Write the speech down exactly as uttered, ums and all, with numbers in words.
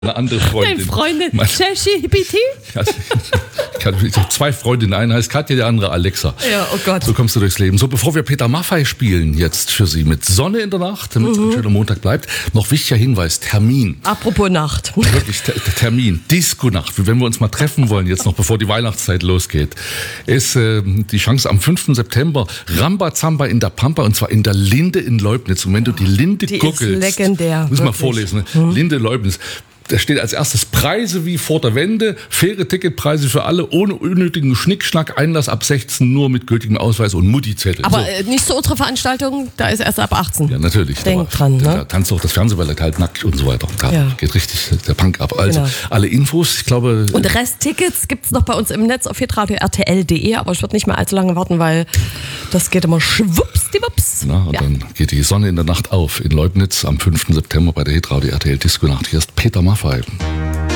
Eine andere Freundin. Deine Freundin, Meine- ChatGPT? Ich habe zwei Freundinnen, eine heißt Katja, die andere Alexa. Ja, oh Gott. So kommst du durchs Leben. So, bevor wir Peter Maffay spielen jetzt für Sie mit Sonne in der Nacht, damit es ein schöner Montag bleibt, noch wichtiger Hinweis, Termin. Apropos Nacht. Wirklich, Ter- Termin, Disco-Nacht, wenn wir uns mal treffen wollen, jetzt noch bevor die Weihnachtszeit losgeht, ist äh, die Chance am fünften September, Rambazamba in der Pampa, und zwar in der Linde in Leubnitz. Und wenn du die Linde Die ist guggelst, legendär, muss ich mal wirklich. vorlesen, ne? Linde Leubnitz. Da steht als erstes Preise wie vor der Wende, faire Ticketpreise für alle, ohne unnötigen Schnickschnack, Einlass ab sechzehn, nur mit gültigem Ausweis und Mutti-Zettel. Aber So. äh, nicht so unsere Veranstaltung, da ist erst ab achtzehn. Ja, natürlich. Denk Da- dran, ne? Da tanzt auch das Fernsehballett halt nackt und so weiter. Da Ja. geht richtig der Punk ab. Also, Genau. alle Infos, ich glaube... Und Resttickets gibt's noch bei uns im Netz auf hitradio R T L punkt de, aber ich würde nicht mehr allzu lange warten, weil das geht immer schwuppsdiwupps. Na, und Ja. dann geht die Sonne in der Nacht auf in Leubnitz am fünften September bei der Hitradio R T L Disco Nacht. Hier ist Peter Maffay.